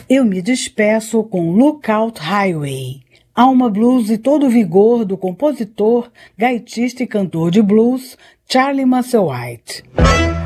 Eu me despeço com Lookout Highway, alma blues e todo o vigor do compositor, gaitista e cantor de blues Charlie Musselwhite.